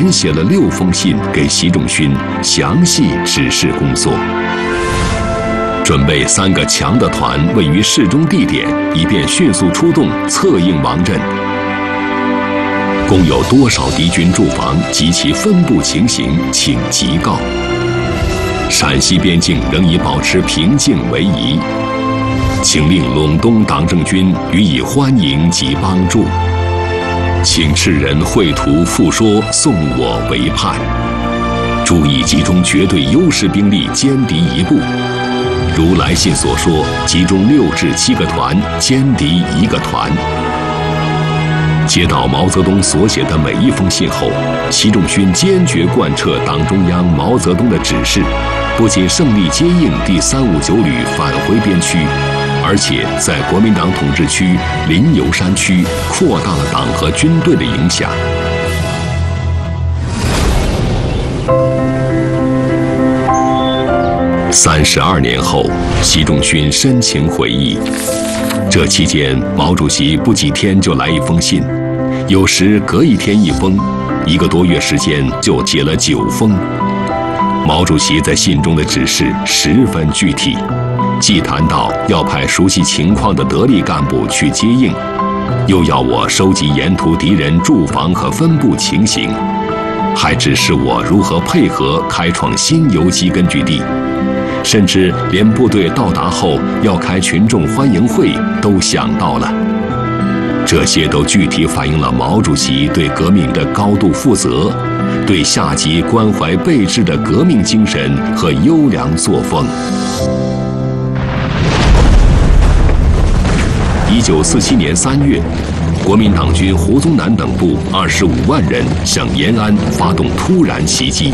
连写了6封信给习仲勋，详细指示工作。准备3个强的团位于适中地点，以便迅速出动策应王震。共有多少敌军驻防及其分布情形，请急告。陕西边境仍以保持平静为宜，请令陇东党政军予以欢迎及帮助。请敕人绘图复说，送我为盼。注意集中绝对优势兵力歼敌一部。如来信所说，集中6至7个团歼敌1个团。接到毛泽东所写的每一封信后，习仲勋坚决贯彻党中央毛泽东的指示，不仅胜利接应第359旅返回边区，而且在国民党统治区临游山区扩大了党和军队的影响。32年后，习仲勋深情回忆，这期间毛主席不几天就来一封信，有时隔一天一封，1个多月时间就写了9封。毛主席在信中的指示十分具体，既谈到要派熟悉情况的得力干部去接应，又要我收集沿途敌人驻防和分布情形，还指示我如何配合开创新游击根据地，甚至连部队到达后要开群众欢迎会都想到了。这些都具体反映了毛主席对革命的高度负责，对下级关怀备至的革命精神和优良作风。1947年3月，国民党军胡宗南等部25万人向延安发动突然袭击。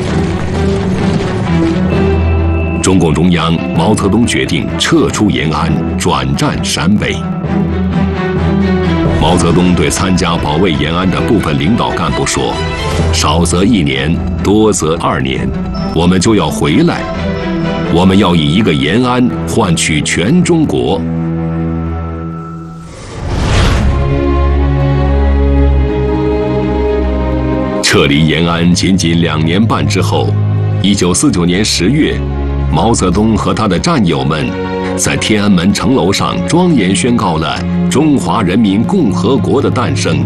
中共中央毛泽东决定撤出延安，转战陕北。毛泽东对参加保卫延安的部分领导干部说：“少则1年，多则2年，我们就要回来。我们要以一个延安换取全中国。”撤离延安仅仅2年半之后，1949年10月，毛泽东和他的战友们在天安门城楼上庄严宣告了中华人民共和国的诞生。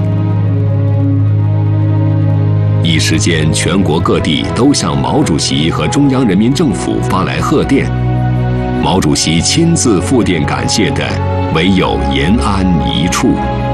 一时间，全国各地都向毛主席和中央人民政府发来贺电，毛主席亲自复电感谢的唯有延安一处。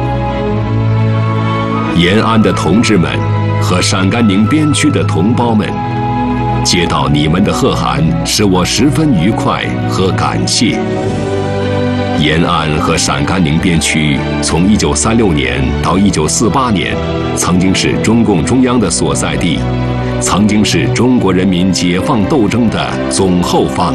延安的同志们和陕甘宁边区的同胞们，接到你们的贺函，使我十分愉快和感谢。延安和陕甘宁边区从1936年到1948年，曾经是中共中央的所在地，曾经是中国人民解放斗争的总后方。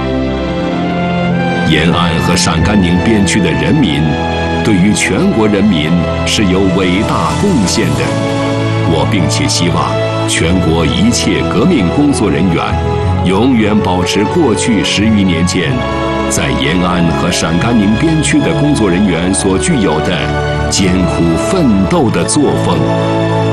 延安和陕甘宁边区的人民，对于全国人民是有伟大贡献的。我并且希望全国一切革命工作人员永远保持过去10余年间在延安和陕甘宁边区的工作人员所具有的艰苦奋斗的作风。